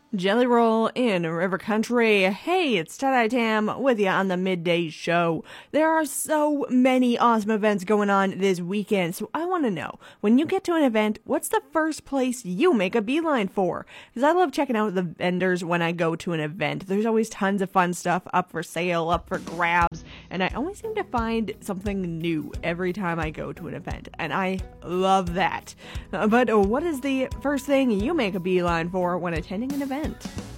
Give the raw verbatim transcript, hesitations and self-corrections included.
Jelly Roll in River Country. Hey, it's Tie Tam with you on the midday show. There are so many awesome events going on this weekend, so I want to know, when you get to an event, what's the first place you make a beeline for? Because I love checking out the vendors when I go to an event. There's always tons of fun stuff up for sale, up for grabs, and I always seem to find something new every time I go to an event, and I love that. Uh, but what is the first thing you make a beeline for when attending an event?